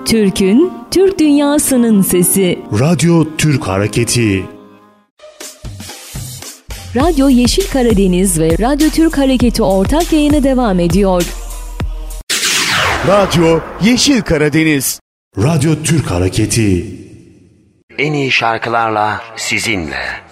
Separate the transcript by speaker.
Speaker 1: Türk'ün, Türk dünyasının sesi.
Speaker 2: Radyo Türk Hareketi.
Speaker 1: Radyo Yeşil Karadeniz ve Radyo Türk Hareketi ortak yayını devam ediyor.
Speaker 2: Radyo Yeşil Karadeniz. Radyo Türk Hareketi.
Speaker 3: En iyi şarkılarla sizinle.